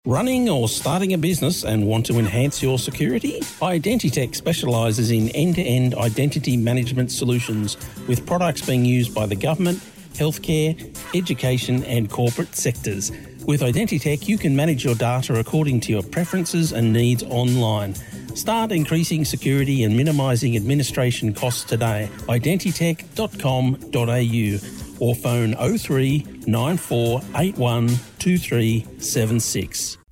Running or starting a business and want to enhance your security? Identitech specialises in end-to-end identity management solutions with products being used by the government, healthcare, education and corporate sectors. With Identitech, you can manage your data according to your preferences and needs online. Start increasing security and minimising administration costs today. Identitech.com.au or phone 03 9481 2376.